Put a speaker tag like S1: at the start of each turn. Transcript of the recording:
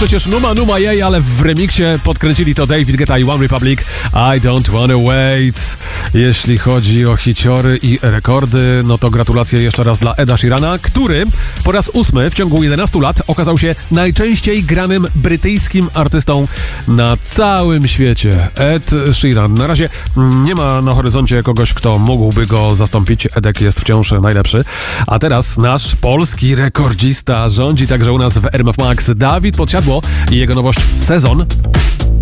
S1: przecież Numa jej, ale w remiksie podkręcili to David Guetta i One Republic. I don't wanna wait. Jeśli chodzi o hiciory i rekordy, no to gratulacje jeszcze raz dla Eda Sheerana, który po raz 8 w ciągu 11 lat okazał się najczęściej granym brytyjskim artystą na całym świecie. Ed Sheeran. Na razie nie ma na horyzoncie kogoś, kto mógłby go zastąpić. Edek jest wciąż najlepszy. A teraz nasz polski rekordzista rządzi także u nas w RMF Max. Dawid Podsiadło i jego nowość Sezon.